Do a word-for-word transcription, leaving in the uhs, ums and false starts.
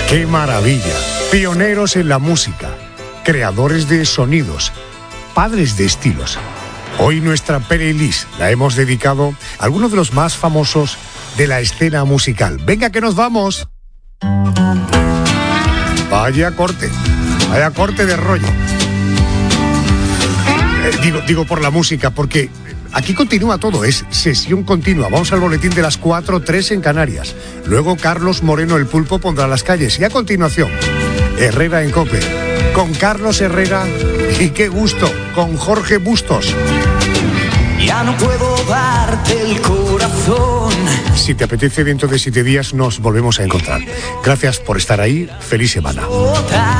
¡Qué maravilla! Pioneros en la música, creadores de sonidos, padres de estilos. Hoy nuestra playlist la hemos dedicado a algunos de los más famosos de la escena musical. ¡Venga, que nos vamos! Vaya corte, vaya corte de rollo. Eh, digo, digo por la música, porque aquí continúa todo, es sesión continua. Vamos al boletín de las cuatro, tres en Canarias. Luego Carlos Moreno, el Pulpo, pondrá las calles. Y a continuación, Herrera en COPE. Con Carlos Herrera, y qué gusto, con Jorge Bustos. Ya no puedo darte el corazón. Si te apetece, dentro de siete días nos volvemos a encontrar. Gracias por estar ahí. Feliz semana.